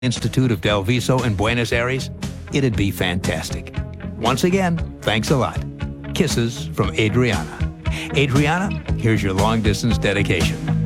Institute of Del Viso in Buenos Aires, it'd be fantastic. Once again, thanks a lot. Kisses from Adriana. Adriana, here's your long-distance dedication.